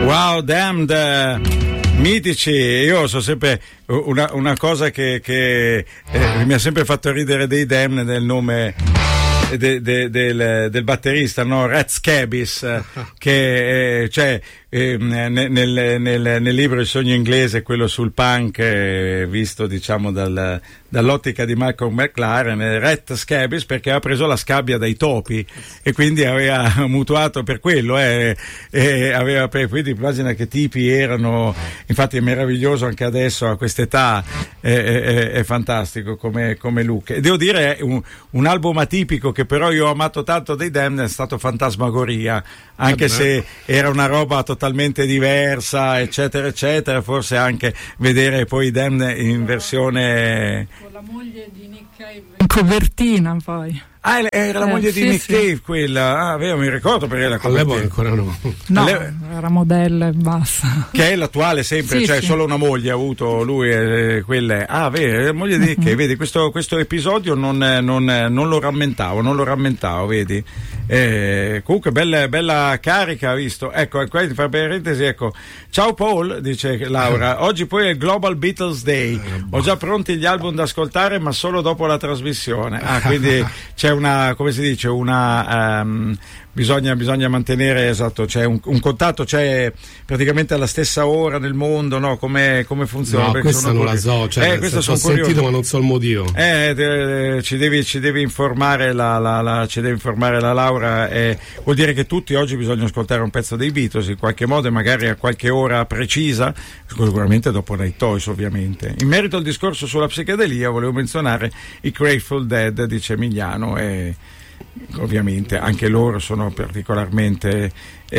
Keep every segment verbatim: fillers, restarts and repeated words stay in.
Wow, Damned, uh, mitici. Io so sempre una, una cosa che, che eh, mi ha sempre fatto ridere dei Damned nel nome de, de, del, del batterista, no? Red Scabis, che eh, cioè eh, nel, nel, nel, nel libro Il sogno inglese, quello sul punk, eh, visto diciamo dal, dall'ottica di Malcolm McLaren, Red Scabis perché ha preso la scabbia dai topi e quindi aveva mutuato per quello, eh, eh, aveva, quindi immagina che tipi erano. Infatti è meraviglioso anche adesso a quest'età, è, è, è fantastico come, come look. E devo dire un, un album atipico che però io ho amato tanto dei Damned è stato Fantasmagoria, anche eh se era una roba totalmente diversa, eccetera eccetera. Forse anche vedere poi i Damned in versione con la moglie di Nick Cave in copertina, poi ah, era la eh, moglie sì, di Nick sì. Cave quella, ah vero, mi ricordo perché la all'epoca ancora no, no Alle... era modella e basta, che è l'attuale sempre, sì, cioè sì. solo una moglie ha avuto lui, eh, quelle ah vero, la moglie di Nick Cave. Vedi, questo, questo episodio non, non, non lo rammentavo non lo rammentavo vedi. Eh, comunque bella, bella carica, visto, ecco, qua fra parentesi, ecco, ciao Paul, dice Laura, oggi poi è il Global Beatles Day, ho già pronti gli album da ascoltare ma solo dopo la trasmissione. Ah, quindi c'è una, come si dice, una um, bisogna, bisogna mantenere, esatto, c'è un, un contatto, c'è praticamente alla stessa ora nel mondo, no? Come, come funziona? No, perché questa non la so, cioè, eh, questo ho sono sentito curioso. ma non so il motivo. Eh, de, ci devi, ci devi informare la, la, la, ci deve informare la Laura, eh, vuol dire che tutti oggi bisogna ascoltare un pezzo dei Beatles in qualche modo e magari a qualche ora precisa, sicuramente dopo Night Toys ovviamente. In merito al discorso sulla psichedelia volevo menzionare i Grateful Dead, dice Emiliano, e ovviamente anche loro sono particolarmente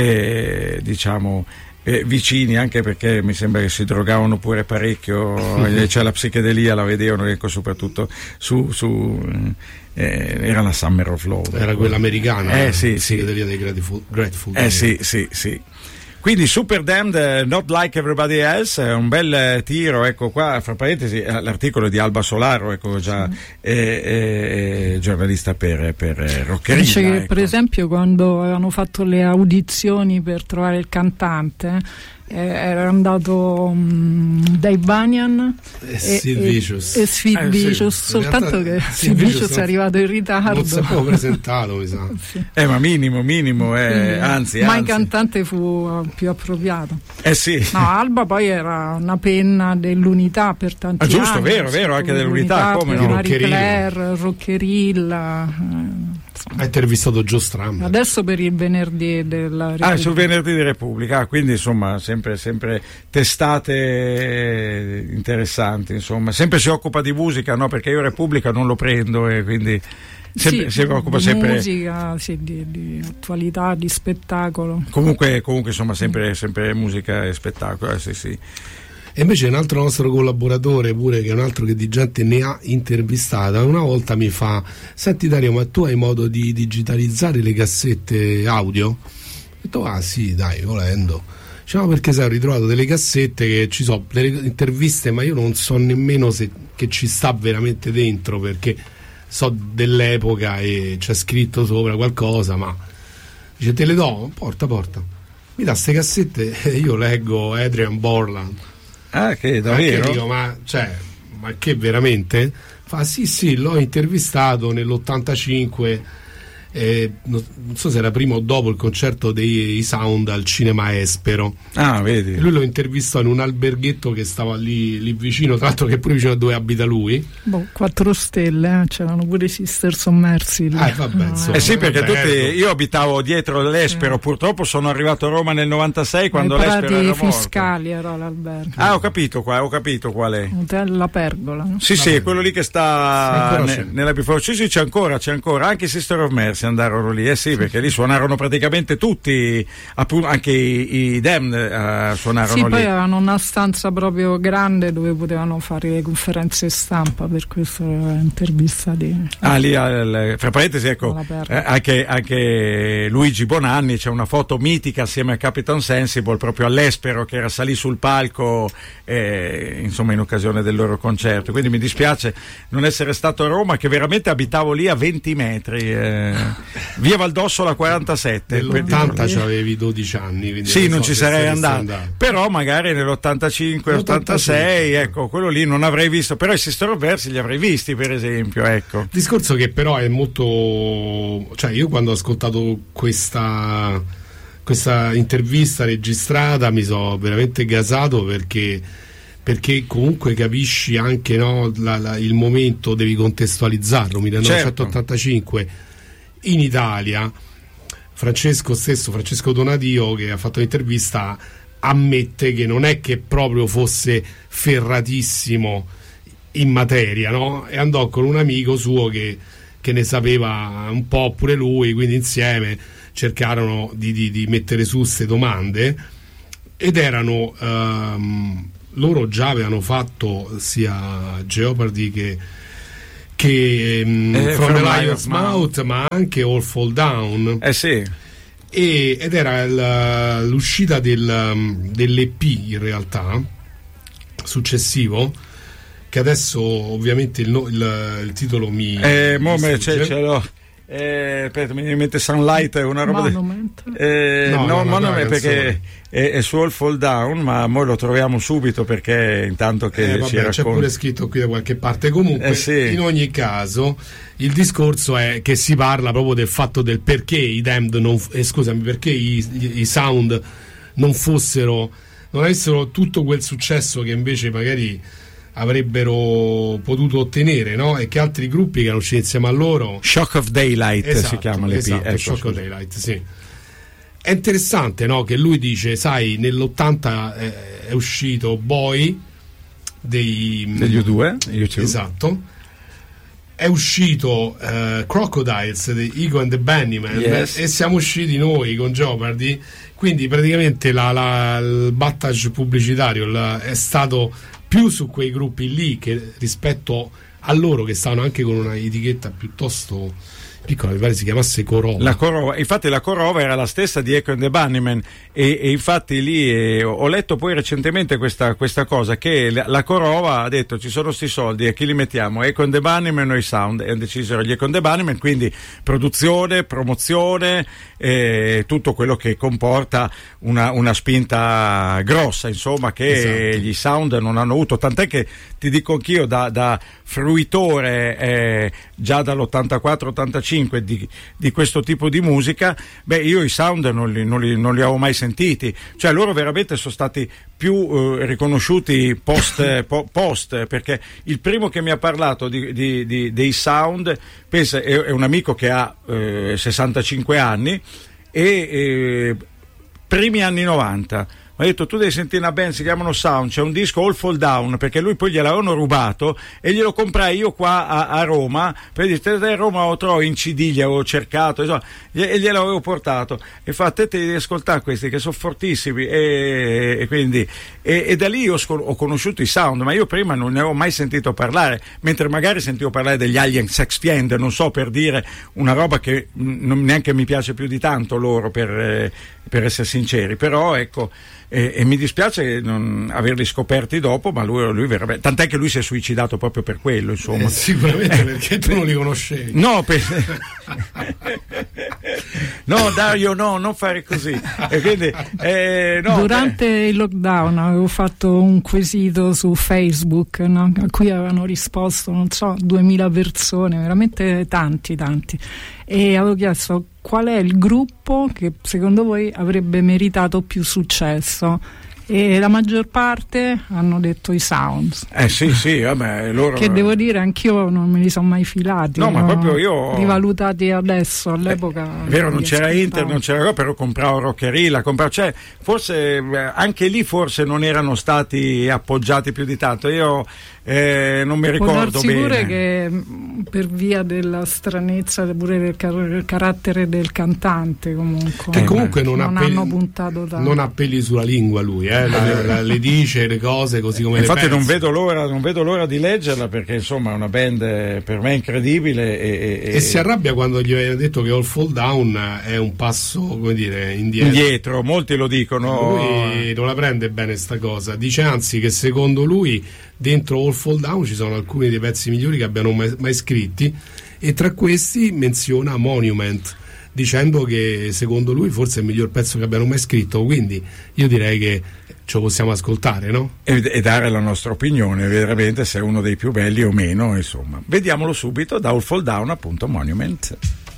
eh, diciamo eh, vicini, anche perché mi sembra che si drogavano pure parecchio, cioè la psichedelia la vedevano, ecco, soprattutto su, su eh, era la Summer of Love, era quella americana, eh, sì, la psichedelia dei Grateful, Grateful eh sì sì sì. Quindi Super Damned, Not Like Everybody Else, è un bel tiro, ecco qua, fra parentesi, l'articolo è di Alba Solaro, ecco già, è, è, è giornalista per, per Rockerilla. Dice che ecco. per esempio quando avevano fatto le audizioni per trovare il cantante, eh, era andato um, Dave Banyan e Sid Vicious, e Sid eh, Vicious, sì. soltanto che Sid Vicious è arrivato in ritardo, non si è proprio presentato, mi sa. Sì. Eh, ma minimo, minimo, eh, Quindi, anzi, ma anzi. il cantante fu più appropriato. Eh sì. No, Alba poi era una penna dell'unità per tanti Ah, giusto, anni. vero, vero, anche dell'unità, come per no? Marie Rockerilla. Claire, Rockerilla. eh, Ha intervistato Joe Strummer. Adesso per il venerdì della Repubblica. Ah, sul venerdì di Repubblica, ah, quindi insomma sempre, sempre testate interessanti, insomma, sempre si occupa di musica, no? Perché io Repubblica non lo prendo e quindi sempre, sì, si occupa di sempre musica, sì, di, di attualità, di spettacolo. comunque, comunque insomma sempre, sempre musica e spettacolo, eh, sì sì. E invece un altro nostro collaboratore pure, che è un altro che di gente ne ha intervistata, una volta mi fa: senti Dario, ma tu hai modo di digitalizzare le cassette audio? Ho detto ah sì, dai, volendo. Diciamo, perché sai, ho ritrovato delle cassette che ci sono le interviste, ma io non so nemmeno se che ci sta veramente dentro, perché so dell'epoca e c'è scritto sopra qualcosa, ma dice te le do, porta porta, mi dà ste cassette e io leggo Adrian Borland. Ah, che Ma che davvero? dico, ma, cioè, ma che veramente? Fa sì sì, l'ho intervistato nell'ottantacinque, eh, non, non so se era prima o dopo il concerto dei Sound al Cinema Espero. Ah, vedi. E lui lo intervistò in un alberghetto che stava lì, lì vicino, tra l'altro che è pure vicino a dove abita lui. Boh, quattro stelle, eh? C'erano pure i Sister Sommersi lì. Ah, vabbè, insomma. Eh sì, perché Bello. tutti, io abitavo dietro l'Espero, Sì. purtroppo sono arrivato a Roma nel novantasei quando Ai l'Espero era parati morto. fiscali era l'albergo. Ah, ho capito qua, ho capito qual è. Hotel La Pergola, no? Sì, sì, è quello lì che sta Ancora ne- c'è. nella Before. Sì, sì, c'è ancora, c'è ancora. Anche i Sister of Mercy andarono lì, eh sì, perché lì suonarono praticamente tutti, appunto, anche i, i Damned uh, suonarono Sì, lì. poi avevano una stanza proprio grande dove potevano fare le conferenze stampa, per questo intervistati. Ah, lì, al, fra parentesi, ecco, Alla eh, Pergola. anche, anche Luigi Bonanni, c'è una foto mitica assieme a Capitan Sensible proprio all'Espero, che era salì sul palco, eh, insomma, in occasione del loro concerto. Quindi mi dispiace non essere stato a Roma, che veramente abitavo lì a venti metri. Eh, via Valdossola quarantasette. Nell'ottanta avevi dodici anni, sì, non, non so ci sarei andato. andato, però magari nell'ottantacinque ottantasei, ecco, quello lì non avrei visto, però i Sister of Versi li avrei visti, per esempio, ecco. Discorso che però è molto, cioè io quando ho ascoltato questa questa intervista registrata mi sono veramente gasato, perché perché comunque capisci anche, no, la, la, il momento, devi contestualizzarlo. millenovecentottantacinque, certo. In Italia Francesco stesso, Francesco Donadio, che ha fatto l'intervista, ammette che non è che proprio fosse ferratissimo in materia, no? E andò con un amico suo che, che ne sapeva un po' pure lui, quindi insieme cercarono di, di, di mettere su queste domande, ed erano um, loro già avevano fatto sia Jeopardy che, che um, eh, From the Lion's Mouth, ma anche All Fall Down, eh sì. e, ed era il, l'uscita del, dell'E P in realtà successivo, che adesso ovviamente il, il, il titolo mi, eh, mi mo ce, ce l'ho. Eh, aspetta, mi mette Sunlight, è una roba Monument. De... Eh, no, no, no, Monument, perché è, è su All Fall Down, ma noi lo troviamo subito, perché intanto che eh, vabbè, ci racconta... c'è pure scritto qui da qualche parte. Comunque, eh, sì. In ogni caso, il discorso è che si parla proprio del fatto del perché i Damned non, eh, scusami, perché i, i, i Sound non fossero, non avessero tutto quel successo che invece magari avrebbero potuto ottenere, no? E che altri gruppi che erano usciti insieme a loro, Shock of Daylight, esatto, si chiama l'E P, esatto, ecco, Shock of Daylight, sì. È interessante, no? Che lui dice, sai, nell'ottanta eh, è uscito Boy dei degli U due, esatto, è uscito uh, Crocodiles di Ego and the Bunnymen, yes. E siamo usciti noi con Jeopardy, quindi praticamente la, la, il battage pubblicitario la, è stato più su quei gruppi lì che rispetto a loro, che stavano anche con una etichetta piuttosto piccola, mi pare si chiamasse Corova. La Corova, infatti la Corova era la stessa di Echo and the Bunnymen, e, e infatti lì eh, ho letto poi recentemente questa, questa cosa, che la, la Corova ha detto ci sono sti soldi e chi li mettiamo, Echo and the Bunnymen o i Sound, e hanno deciso gli Echo and the Bunnymen, quindi produzione, promozione, eh, tutto quello che comporta una, una spinta grossa, insomma, che esatto. Gli Sound non hanno avuto, tant'è che ti dico anch'io da, da fruitore eh, già dall'ottantaquattro ottantacinque Di, di questo tipo di musica, beh, io i Sound non li, non li, non li avevo mai sentiti, cioè loro veramente sono stati più eh, riconosciuti post, po, post, perché il primo che mi ha parlato di, di, di, dei Sound, pensa, è, è un amico che ha eh, sessantacinque anni e eh, primi anni novanta. Mi ha detto tu devi sentire una band, si chiamano Sound, c'è un disco All Fall Down, perché lui poi gliel'avevano rubato e glielo comprai io qua a, a Roma, per dire a Roma lo trovo in C D, gli avevo cercato, insomma, e gliel'avevo portato, e fa te devi ascoltare questi che sono fortissimi, e, e quindi e, e da lì io scon- ho conosciuto i Sound, ma io prima non ne avevo mai sentito parlare, mentre magari sentivo parlare degli Alien Sex Fiend, non so, per dire una roba che non neanche mi piace più di tanto loro, per, eh, per essere sinceri, però ecco. E, e mi dispiace non averli scoperti dopo, ma lui, lui veramente, tant'è che lui si è suicidato proprio per quello, insomma. Eh, sicuramente, perché tu non li conoscevi. No, per... no, Dario, no, non fare così. E quindi, eh, no, durante beh. il lockdown avevo fatto un quesito su Facebook, no? A cui avevano risposto, non so, duemila persone, veramente tanti, tanti. E avevo chiesto qual è il gruppo che secondo voi avrebbe meritato più successo, e la maggior parte hanno detto i Sounds. Eh sì, sì, vabbè, loro... Che devo dire, anch'io non me li sono mai filati. No, ma proprio io... rivalutati adesso, all'epoca... Eh, è vero, non c'era internet, non c'era, però compravo Rockerilla, compravo... Cioè, forse, anche lì forse non erano stati appoggiati più di tanto. Io... Eh, non mi ricordo bene. Pure che per via della stranezza pure del, car- del carattere del cantante, comunque che comunque non, non appelli, hanno puntato tanto. Non appelli sulla lingua lui, eh, le, le, le dice le cose così come infatti le non vedo l'ora non vedo l'ora di leggerla, perché insomma è una band per me incredibile, e, e, e si arrabbia quando gli aveva detto che All Fall Down è un passo, come dire, indietro, indietro molti lo dicono. Lui non la prende bene sta cosa, dice anzi che secondo lui dentro All Fall Down ci sono alcuni dei pezzi migliori che abbiano mai, mai scritti, e tra questi menziona Monument, dicendo che secondo lui forse è il miglior pezzo che abbiano mai scritto, quindi io direi che ce lo possiamo ascoltare, no? E, e dare la nostra opinione veramente se è uno dei più belli o meno, insomma. Vediamolo subito da All Fall Down, appunto, Monument.